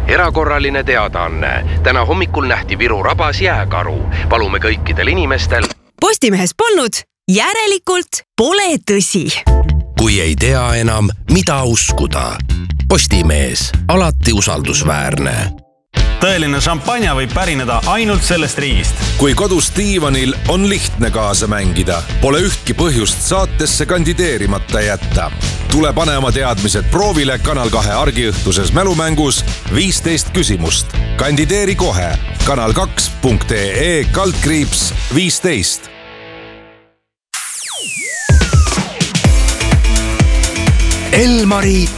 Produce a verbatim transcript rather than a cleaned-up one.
Erakorraline teadaanne. Täna hommikul nähti Viru rabas jääkaru. Palume kõikidel inimestel. Postimehes polnud, järelikult pole tõsi. Kui ei tea enam, mida uskuda. Postimees, alati usaldusväärne. Tõeline šampanja võib pärineda ainult sellest riigist. Kui kodus diivanil on lihtne kaasa mängida, pole ühtki põhjust saatesse kandideerimata jätta. Tule pane oma teadmised proovile Kanal kahe argiõhtuses mälumängus viisteist küsimust. Kandideeri kohe kanal kaks punkt ee kaldkriips viisteist. Elmari